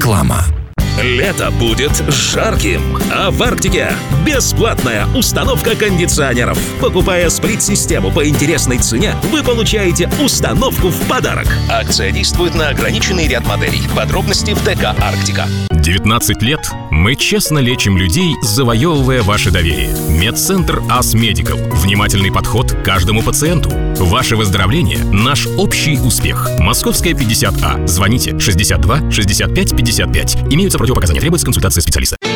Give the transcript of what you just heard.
Реклама. Лето будет жарким, а в Арктике бесплатная установка кондиционеров. Покупая сплит-систему по интересной цене, вы получаете установку в подарок. Акция действует на ограниченный ряд моделей. Подробности в ДК «Арктика». 19 лет мы честно лечим людей, завоевывая ваше доверие. Медцентр АС Медикал. Внимательный подход к каждому пациенту. Ваше выздоровление – наш общий успех. Московская, 50А. Звоните 62 65 55. Имеются противопоказания. Требуется консультация специалиста.